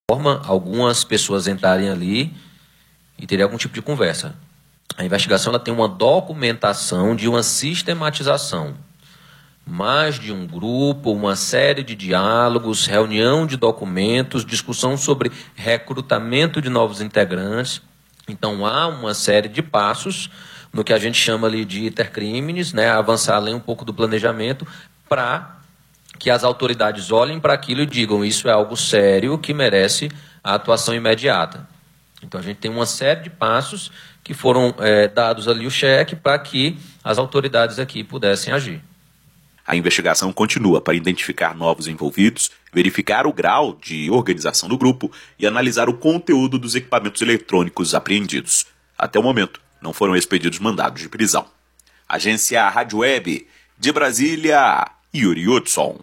forma algumas pessoas entrarem ali e terem algum tipo de conversa. A investigação ela tem uma documentação de uma sistematização, mais de um grupo, uma série de diálogos, reunião de documentos, discussão sobre recrutamento de novos integrantes. Então, há uma série de passos no que a gente chama ali de intercrimes, né, avançar além um pouco do planejamento, para que as autoridades olhem para aquilo e digam isso é algo sério que merece a atuação imediata. Então, a gente tem uma série de passos que foram dados ali o cheque para que as autoridades aqui pudessem agir. A investigação continua para identificar novos envolvidos, verificar o grau de organização do grupo e analisar o conteúdo dos equipamentos eletrônicos apreendidos. Até o momento, não foram expedidos mandados de prisão. Agência Rádio Web, de Brasília, Yuri Hudson.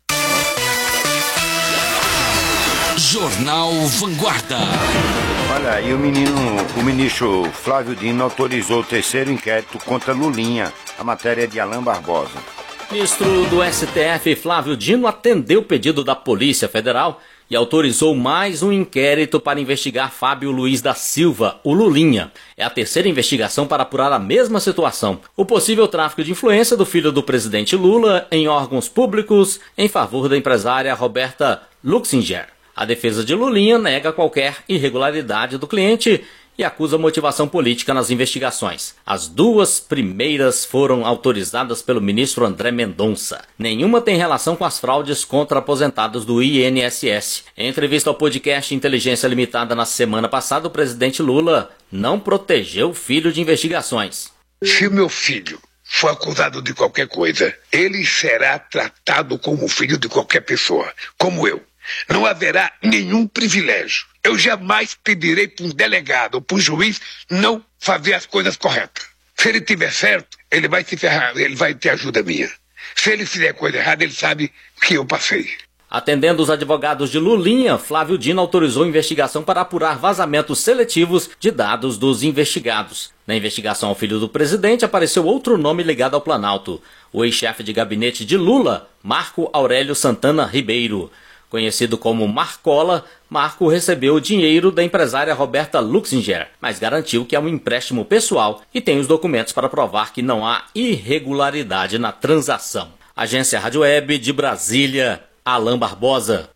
Jornal Vanguarda. Olha, e o ministro Flávio Dino autorizou o terceiro inquérito contra Lulinha. A matéria é de Alain Barbosa. Ministro do STF, Flávio Dino, atendeu o pedido da Polícia Federal e autorizou mais um inquérito para investigar Fábio Luiz da Silva, o Lulinha. É a terceira investigação para apurar a mesma situação: o possível tráfico de influência do filho do presidente Lula em órgãos públicos em favor da empresária Roberta Luxinger. A defesa de Lulinha nega qualquer irregularidade do cliente e acusa motivação política nas investigações. As duas primeiras foram autorizadas pelo ministro André Mendonça. Nenhuma tem relação com as fraudes contra aposentados do INSS. Em entrevista ao podcast Inteligência Limitada na semana passada, o presidente Lula não protegeu o filho de investigações. Se meu filho for acusado de qualquer coisa, ele será tratado como filho de qualquer pessoa, como eu. Não haverá nenhum privilégio. Eu jamais pedirei para um delegado ou para um juiz não fazer as coisas corretas. Se ele tiver certo, ele vai se ferrar, ele vai ter ajuda minha. Se ele fizer coisa errada, ele sabe que eu passei. Atendendo os advogados de Lulinha, Flávio Dino autorizou investigação para apurar vazamentos seletivos de dados dos investigados. Na investigação ao filho do presidente apareceu outro nome ligado ao Planalto: o ex-chefe de gabinete de Lula, Marco Aurélio Santana Ribeiro. Conhecido como Marcola, Marco recebeu o dinheiro da empresária Roberta Luxinger, mas garantiu que é um empréstimo pessoal e tem os documentos para provar que não há irregularidade na transação. Agência Rádio Web, de Brasília, Alain Barbosa.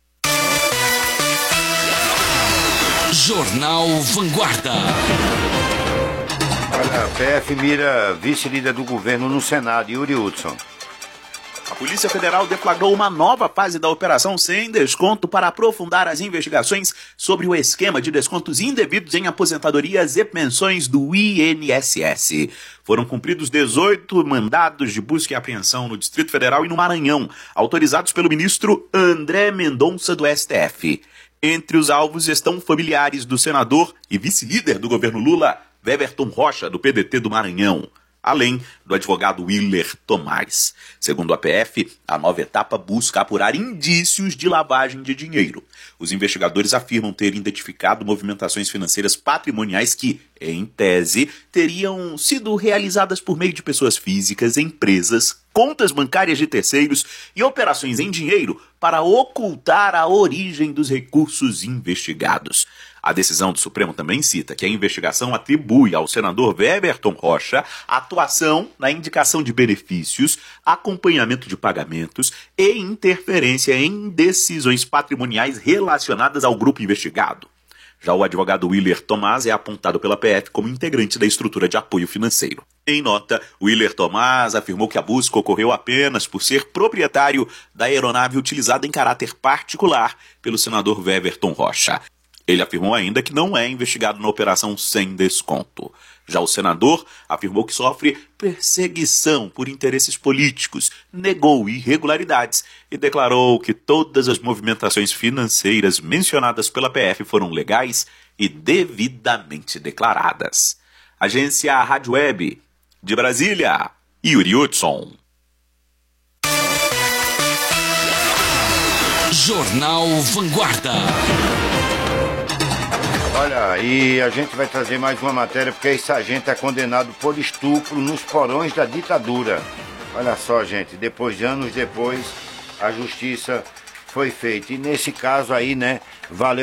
Jornal Vanguarda. Olha, a PF mira vice-líder do governo no Senado, Yuri Hudson. A Polícia Federal deflagrou uma nova fase da Operação Sem Desconto para aprofundar as investigações sobre o esquema de descontos indevidos em aposentadorias e pensões do INSS. Foram cumpridos 18 mandados de busca e apreensão no Distrito Federal e no Maranhão, autorizados pelo ministro André Mendonça do STF. Entre os alvos estão familiares do senador e vice-líder do governo Lula, Weverton Rocha, do PDT do Maranhão, além do advogado Willer Tomás. Segundo a PF, a nova etapa busca apurar indícios de lavagem de dinheiro. Os investigadores afirmam ter identificado movimentações financeiras patrimoniais que, em tese, teriam sido realizadas por meio de pessoas físicas, empresas, contas bancárias de terceiros e operações em dinheiro para ocultar a origem dos recursos investigados. A decisão do Supremo também cita que a investigação atribui ao senador Weverton Rocha atuação na indicação de benefícios, acompanhamento de pagamentos e interferência em decisões patrimoniais relacionadas ao grupo investigado. Já o advogado Willer Tomás é apontado pela PF como integrante da estrutura de apoio financeiro. Em nota, Willer Tomás afirmou que a busca ocorreu apenas por ser proprietário da aeronave utilizada em caráter particular pelo senador Weverton Rocha. Ele afirmou ainda que não é investigado na operação Sem Desconto. Já o senador afirmou que sofre perseguição por interesses políticos, negou irregularidades e declarou que todas as movimentações financeiras mencionadas pela PF foram legais e devidamente declaradas. Agência Rádio Web, de Brasília, Yuri Hudson. Jornal Vanguarda. Olha, e a gente vai trazer mais uma matéria porque esse sargento é condenado por estupro nos porões da ditadura. Olha só, gente, anos depois, a justiça foi feita. E nesse caso aí, né, valeu